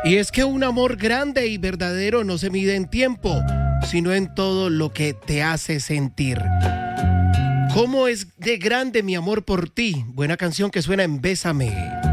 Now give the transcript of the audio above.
Y es que un amor grande y verdadero no se mide en tiempo, sino en todo lo que te hace sentir. ¿Cómo es de grande mi amor por ti? Buena canción que suena en Bésame.